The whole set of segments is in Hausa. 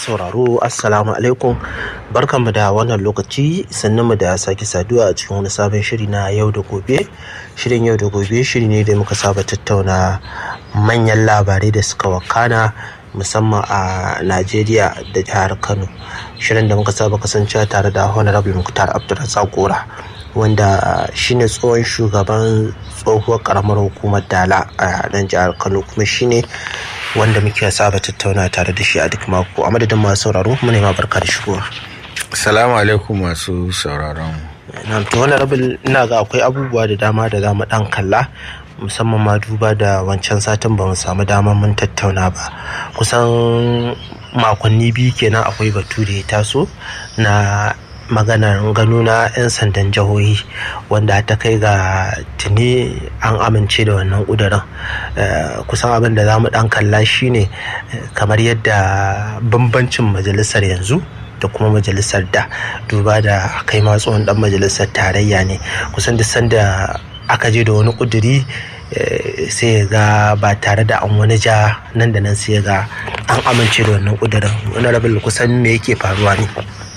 sauraro assalamu alaikum, barkanmu da wannan lokaci, sannunmu da sake saduwa a cikin wani sabon shiri na yau da gobe. Shirin yau da gobe shiri ne da muka saba tattauna manyan labarai da suka wakana musamman a Najeriya da jihar Kano. Shirin da muka saba kasancewa tare da Honorable Muktar Abdulrazak Gora, wanda shine tsohon shugaban tsohuwar karamar hukumar Dala a nan jihar Kano, kuma shine wanda muke saba tattauna tare da shi a duk mako. A madadin masu sauraro mu ne ma barka da shigowa. Assalamu alaikum masu sauraron. Na to Honorable, ina ga akwai abubuwa da dama da zamu dan kalla, musamman ma duba da wancan satin ba mu samu damar mun tattauna ba. Kusan makonni biyu kenan akwai batu da ya taso na maganar gano na 'yan sandan jihohi, wanda ta kai ga tuni an amince da wannan ƙudurin. Kusan abin da za mu ɗan kalla shine kamar yadda bambancin majalisar yanzu da kuma majalisar da, duba da kai ma tsohon ɗan majalisar tarayya ne. Kusan duk sanda aka je da wani ƙuduri sai ga ba tare da an wani ja nan da nan sai ga an amince da wannan ƙudurin. Wani rabin kusan me yake faruwa ne?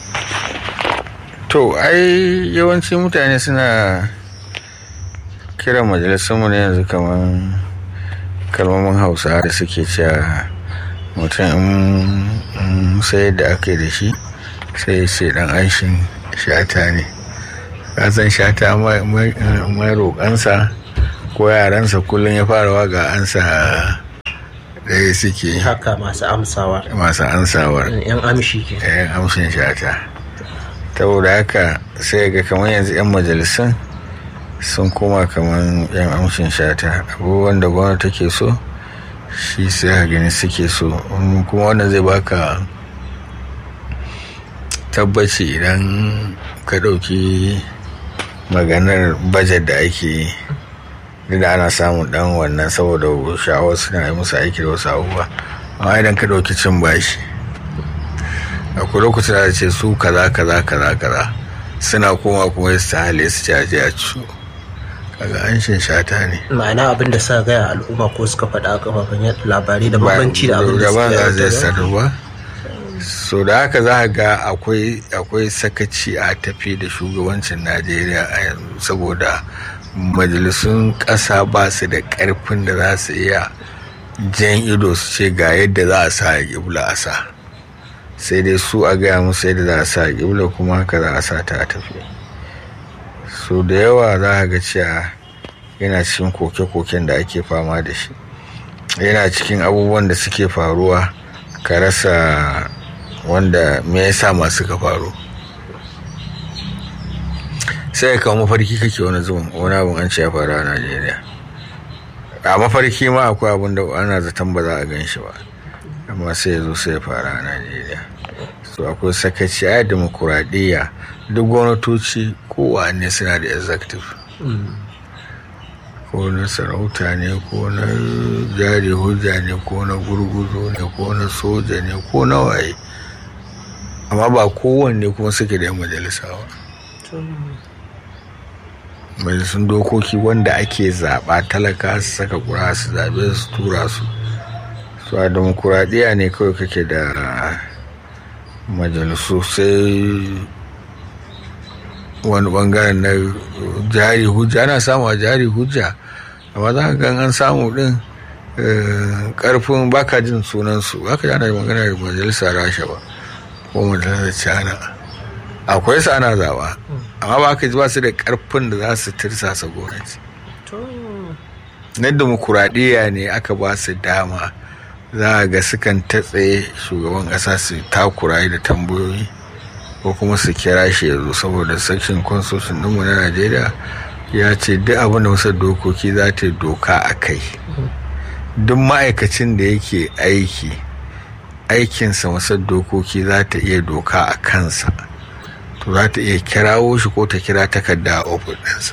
To, ai yawanci mutane suna kiran majalisunmu ne yanzu kamar kalmomin Hausa da suke cewa mutum sai da aka yi da shi sai ce dan anshin shata ne. Kasan shata mai roƙansa ko yaransa kullum ya fara waga ansa ɗaya suke. Haka masu amsawar. Yan amshi ke. Yan amshin shata. Saboda haka sai ga kamar yanzu 'yan majalisun sun koma kamar 'yan amshin shata. Abubuwan da gwamnati take so shi sai a gani suke so, kuma wannan zai baka tabbaci idan ka ɗauki maganar bajet da ake yi, da ana samun dan wannan saboda sha'awar suna yi musu aiki da wasu abubuwa. Amma idan ka ɗauki cin bashi, akwai lokacin da ce su kaza suna koma kuma su hale su caje a cu, kaga an shata ne. Ma'ana abin da suka gaya al'umma ko suka faɗa a kafafen yadda labarai da bambanci da abin da suka gaya sadarwa. So da haka za ga akwai sakaci a tafi da shugabancin Najeriya a yanzu, saboda majalisun ƙasa ba su da ƙarfin da za su iya jan ido su ce ga yadda za a sa a ƙibla a sa, sai dai su a gaya musu yadda za a sa a ƙibla kuma haka za a sa ta a tafi. So da yawa za a ga cewa yana cikin koke-koken da ake fama da shi, yana cikin abubuwan da suke faruwa ka rasa wanda me yasa masu ka faru. Sai ka mafarki kake wani zuwan wani abin an ce ya faru a Najeriya. A mafarki ma akwai abin da ana zaton ba za a gan shi ba, amma sai ya zo sai ya faru a Najeriya. So akwai sakaci a demokuraɗiyya. Duk gwamnatoci kowanne suna da executive, ko na sarauta ne, ko na jari hujja ne, ko na gurguzo ne, ko na soja ne, ko na waye, amma ba kowanne kuma suke da majalisa ba. Majalisun dokoki wanda ake zaɓa talaka su saka ƙura su zaɓe su tura su. So a demokuraɗiyya ne kawai kake da majalisu, sai wani bangaren na jari hujja ana samu a jari hujja, amma za ka gan an samu din karfin baka jin sunansu, baka ji ana magana da majalisar Rasha ba ko majalisar China. Akwai su ana zaba, amma ba ka ji ba su da karfin da za su tirsasa gwamnati. Na demokuraɗiyya ne aka ba su dama, za a ga sukan tatse shugaban ƙasa su takura da tambayoyi ko kuma su kira shi ya zo, saboda section constitution ɗinmu na Najeriya ya ce duk abin da wasu dokoki za ta yi doka a kai. Duk ma'aikacin da yake aikinsa wasu dokoki za ta iya doka a kansa, to za ta iya kirawo shi ko ta kira takarda a ofis ɗinsa.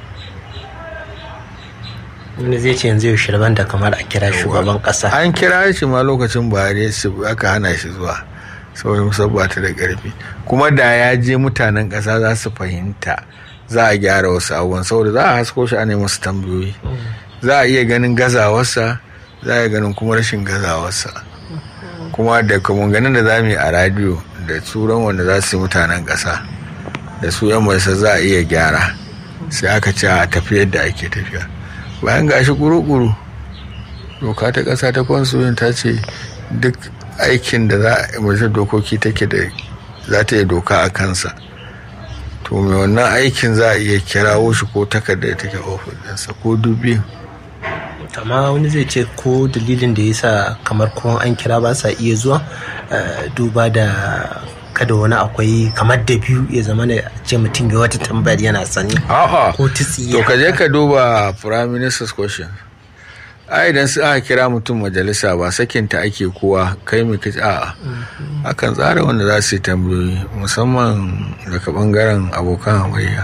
Wanda zai ce yanzu yaushe daban da kamar a kira shugaban ƙasa. An kira shi ma lokacin Buhari aka hana shi zuwa, saboda musabba ta da ƙarfi. Kuma da ya je mutanen ƙasa za su fahimta, za a gyara wasu abubuwan, saboda za a hasko shi ana masu tambayoyi, za a iya ganin gazawarsa, za a iya ganin kuma rashin gazawarsa. kuma da kamunganin da za mu yi a radiyo da turan wanda za su yi mutanen ƙasa da su yan majalisa za a iya gyara, sai aka ce a tafi yadda ake tafiya. Bayan gashi kuru-kuru doka ta ƙasa ta constitution ta ce duk aikin da za a majalisar dokoki take da za ta yi doka a kansa, to mai wannan aikin za a iya kirawo shi ko takarda take ofis ɗinsa ko dubi. amma wani zai ce ko dalilin da ya sa kamar ko an kira ba sa iya zuwa duba da kada wani akwai kamar da biyu ya zama ne ce mutum ya wata tambayar yana sani ko tsiya. To ka je ka duba prime minister's question. Idan su aka kira mutum majalisa ba sakinta ake kowa kai mai kaci akan tsara wanda za su yi tambayoyi musamman daga bangaren abokan hamayya.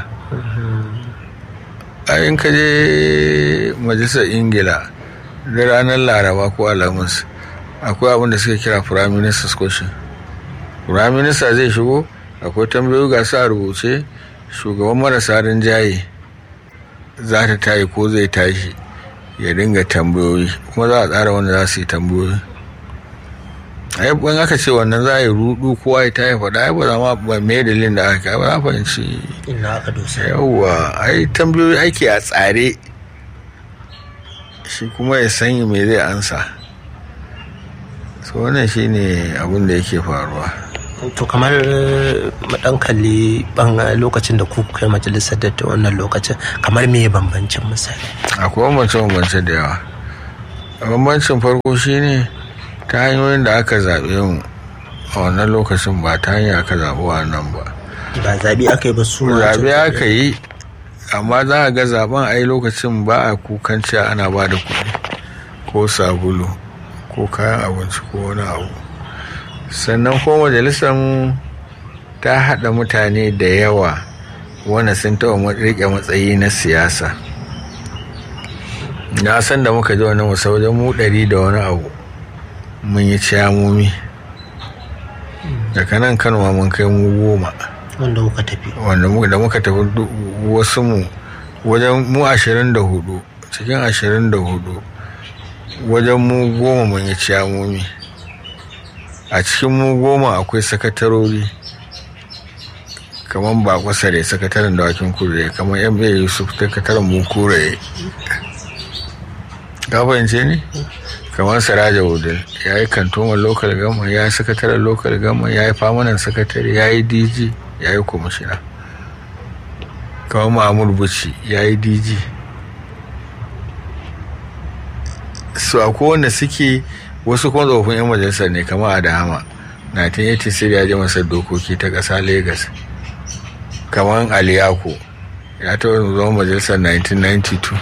In ka je majalisar Ingila da ranar Laraba ko Alhamis akwai abin da suka kira prime minister's question. Prime minister zai shigo, akwai tambayoyi ga su a rubuce, shugaban marasa rinjaye za ta tayi ko zai tashi ya dinga tambayoyi, kuma za a tsara wanda za su yi tambayoyi. Ban aka ce wannan za a yi rudu kowa ya tayi faɗa ba za ma ba me dalilin da aka ba za fahimci ina aka dosa. Yawwa tambayoyi ake a tsare, shi kuma ya sanya me zai ansa. So wannan shine abin da yake faruwa. To kamar dan kalli lokacin da ku kai majalisar da wannan lokacin kamar me bambancin misali? Akwai bambance da yawa. Bambancin farko shine ta hanyoyin da aka zaɓe mu a wannan lokacin ba ta hanyar aka zaɓi wannan ba. Ba zaɓe aka yi ba su zaɓe aka yi, amma za a ga zaɓen a yi lokacin ba a kukan cewa ana ba da kuɗi ko sabulu ko kayan abinci ko wani abu. Sannan ko majalisar mu ta haɗa mutane da yawa wanda sun taɓa riƙe matsayi na siyasa. Na san da muka ji wani musa wajen mu 100 da wani abu mun yi ciyamomi daga nan Kano ma mun kai mu 10 wanda muka tafi wasu mu wajen mu 24 cikin 24 wajen mu 10 mun yi ciyamomi. A cikin mu 10 akwai sakatarori kamar Bako Sare sakataren dawakin kure, kamar MA Yusuf sakataren mu kure, ka fahimce ni? Kamar Saraja Wudil ya yi kantoman local government, ya yi sakataren local government, ya yi famanan sakatare, ya yi DG, ya yi kwamishina. Kamar Mahmud Buci ya yi DG. So akwai wanda suke wasu kuma tsofin 'yan majalisar ne kamar Adama 1986 ya je masa dokoki ta ƙasa Lagos. Kamar Aliyako ya taɓa zama majalisar 1992.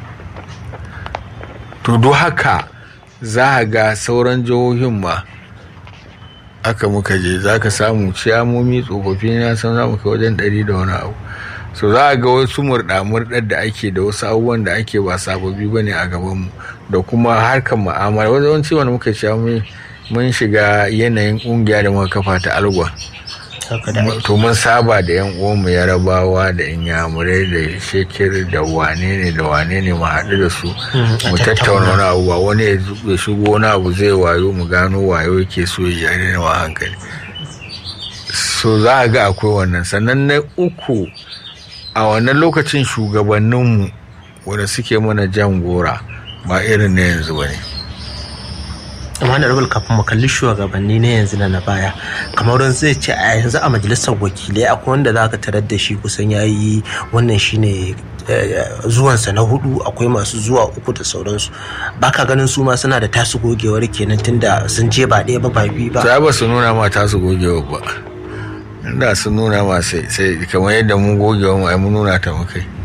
To do haka za a ga sauran jihohin ma aka muka je za ka samu ciyamomi tsofaffi na san za mu kai wajen 100 da wani abu. So za a ga wasu murɗa-murɗar da ake da wasu abubuwan da ake ba sababbi ba ne a gabanmu, da kuma harkar mu'amala. Wadanci wanda muka ciyamomi mun shiga yanayin ƙungiya da muka kafa ta Algon. To mun saba da yan uwanmu Yarabawa da Inyamurai da Shekir da wane ne mu haɗu da su mu tattauna wani abu, ba wani ya shigo wani abu zai wayo mu gano wayo yake so ya yi wa hankali. So za a ga akwai wannan. Sannan na uku, a wannan lokacin shugabanninmu wanda suke mana jan gora ba irin na yanzu ba ne. amma da rubul kafin mu kalli shugabanni na yanzu da na baya, kamar wani zai ce a yanzu a majalisar wakilai akwai wanda za ka tarar da shi kusan ya yi wannan shine zuwansa na 4, akwai masu zuwa 3 da sauransu. ba ka ganin su ma suna da tasu gogewar kenan tunda sun je ba ɗaya ba ba biyu ba? Ta ba su nuna ma tasu gogewar ba, inda sun nuna ma sai kamar yadda mun gogewar mu ai mun nuna ta mu kai.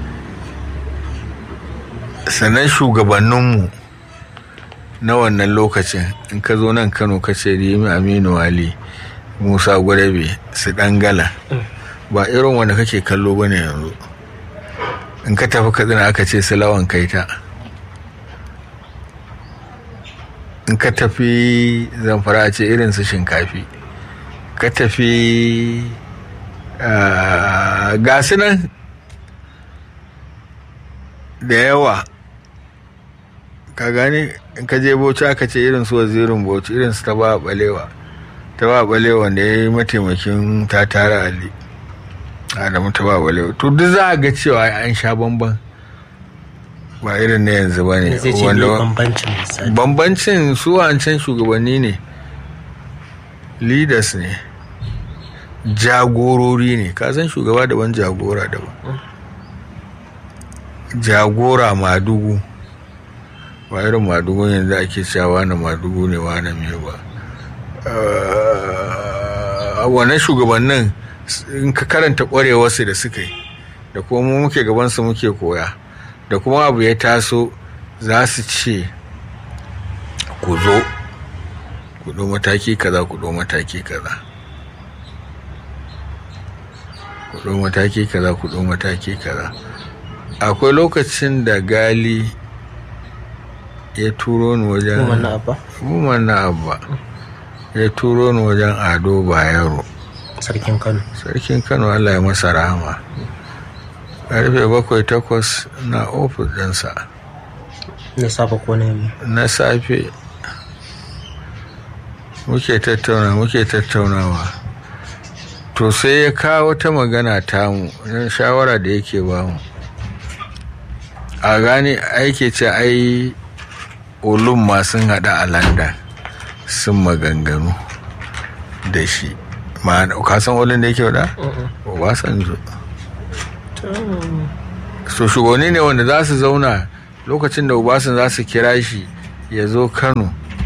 Sannan shugabanninmu na wannan lokacin in ka zo nan Kano ka ce Rimi Aminu Wali, Musa Gwadabe, su Dangala, ba irin wanda kake kallo bane yanzu. In ka tafi Katsina aka ce su Lawan Kaita, in ka tafi Zamfara a ce irin su Shinkafi, ka tafi gasu nan da yawa. ka gane in ka je Bauchi aka ce irin su wazirin Bauchi irin su ta ba balewa da ya yi mataimakin ta tara Ali Adamu ta ba balewa to duk za a ga cewa an sha bamban ba irin na yanzu ba ne. Bambancin su wancan shugabanni ne, leaders ne, jagorori ne. Ka san shugaba daban, jagora daban. Jagora madugu ba irin madugu yanzu ake cewa na madugu ne wani mai ba. Wannan shugabannin in ka karanta kwarewarsu da suka yi da kuma mu muke gabansu muke koya, da kuma abu ya taso za su ce ku zo ku ɗau mataki kaza, ku ɗau mataki kaza, ku ɗau mataki kaza, ku ɗau mataki kaza. Akwai lokacin da Gali ya turo ni wajen Buman Abba ya turo ni wajen Ado Bayero, sarkin Kano, Allah ya masa rahama. Karfe 7-8 na ofis ɗinsa. Na safe ko na yamma? Na safe. Muke tattaunawa. To sai ya kawo ta magana tamu, shawara da yake ba mu. A gane aike ce ai ulun ma sun haɗa a London sun maganganu da shi. Ka san ulun da yake wada? Obasanjo. So shugabanni ne wanda za su zauna lokacin da Obasanjo za su kira shi ya zo Kano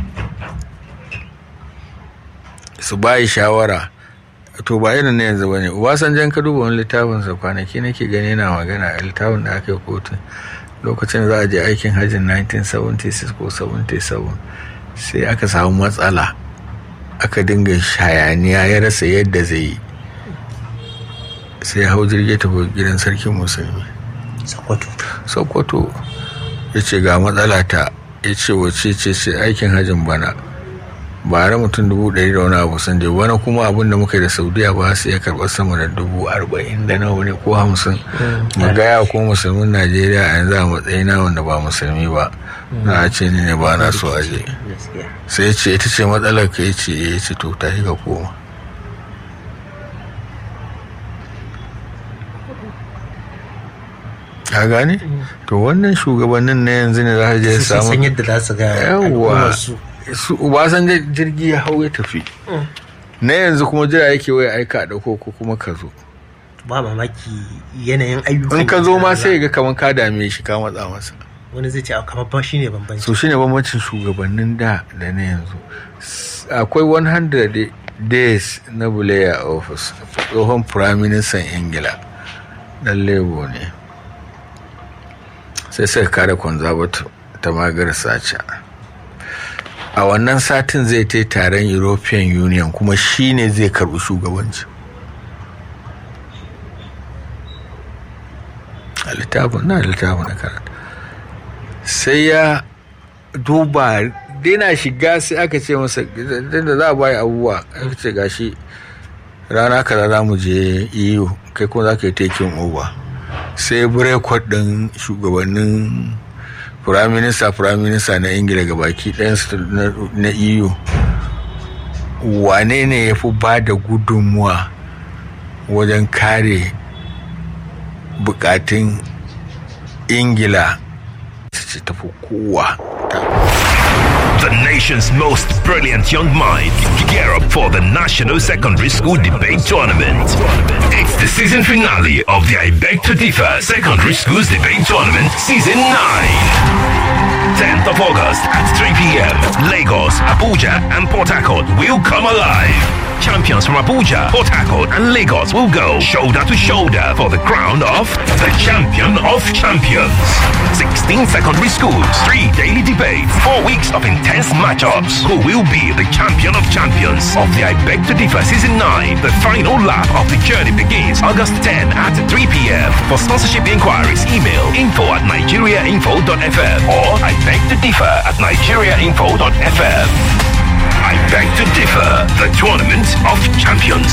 su bayi shawara. To ba irin na yanzu ba ne. Obasanjo ka duba wani littafinsa kwanaki nake gani yana magana a littafin da aka yi kotun lokacin da za a je aikin hajjin 1976 ko 77 sai aka samu matsala, aka dinga shayaniya, ya rasa yadda zai yi, sai ya hau jirgi tafi gidan sarkin musulmi Sokoto. Ya ce ga matsala ta, ya ce wace ce aikin hajjin bana bara mutum 100,000 da wani abu sun je, wani kuma abin da muka yi da Saudiya ba su iya karɓar sama da 40,000 da nawa ne ko 50. Mu gaya ko musulmin Najeriya a yanzu a matsayina wanda ba musulmi ba na ce ni ne ba na so aje. Sai ya ce ita ce matsalar ka, ya ce to tashi ka koma. Ka gane? To wannan shugabannin na yanzu ne za ka je samu san yadda za su ga yawa su Obasanjo jirgi ya hau ya tafi. Na yanzu kuma jira yake waya aika a dauko ko kuma ka zo. Ba mamaki yanayin ayyukan. In ka zo ma sai ga kaman ka dame shi, ka matsa masa. Wani zai ce kamar ba shine bambanci. So shine bambancin shugabannin da na yanzu. Akwai 100 days na Blair office, tsohon Prime Minister Ingila dan Labour ne. Sai suka kare Conservative ta Margaret Thatcher. A wannan satin zai ta taron European Union kuma shi ne zai karbi shugabanci. A littafin na karanta. Sai ya duba daina shiga, sai aka ce masa da za a bayi abubuwa, aka ce gashi rana kaza za mu je EU, kai kuma za ka yi taking over. Sai breakfast ɗin shugabannin Prime Minister na Ingila ga baki ɗayansu na EU, wane ne ya fi ba da gudunmuwa wajen kare bukatun Ingila ce tafi kowa. The nation's most brilliant young minds gear up for the National Secondary School Debate Tournament. It's the season finale of the I Beg to Differ Secondary Schools Debate Tournament Season 9. 10th of August at 3 p.m. Lagos, Abuja, and Port Harcourt will come alive. Champions from Abuja, Port Harcourt, and Lagos will go shoulder to shoulder for the crown of the Champion of Champions. 16 secondary schools, 3 daily debates, 4 weeks of intense matchups. Who will be the Champion of Champions of the I Beg to Differ Season 9? The final lap of the journey begins August 10 at 3 p.m. For sponsorship inquiries, email info@nigeriainfo.fm or I Beg to Differ at nigeriainfo.fm. I Beg to Differ, the Tournament of Champions.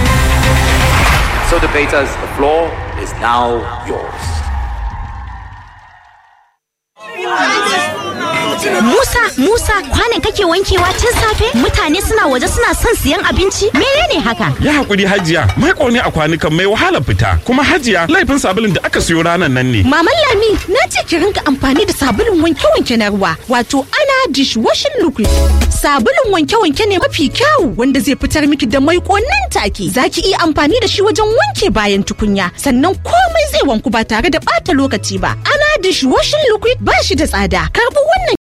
So debaters, the floor is now yours. Musa, kwanan kake wankewa tun safe? Mutane suna waje suna son siyan abinci. Menene haka? Ya hakuri Hajiya, mai ne a kwanukan mai wahala fita. Kuma Hajiya, laifin sabulun da aka siyo ranan nan ne. Maman Lami, na ce ki rinka amfani da sabulun wanke-wanke na ruwa, wato ana dishwashing liquid. Sabulun wanke-wanke ne mafi kyau wanda zai fitar miki da mai nan take. Zaki iya amfani da shi wajen wanke bayan tukunya, sannan komai zai wanku ba tare da ɓata lokaci ba. Ana dishwashing liquid ba shi da tsada. Karbi wannan